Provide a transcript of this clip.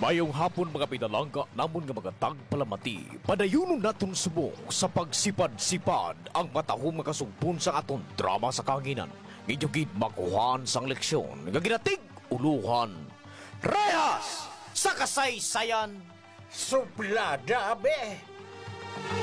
Mayong hapon mga pinalangga namon nga mga tagpalamati. Padayunon naton subong sa pagsipad-sipad ang matahong nga kasugpon sa aton drama sa kanginan. Gidyugid makuhan sang leksyon nga ginatig uluhan. Rehas sa kasaysayan. Suplada, be!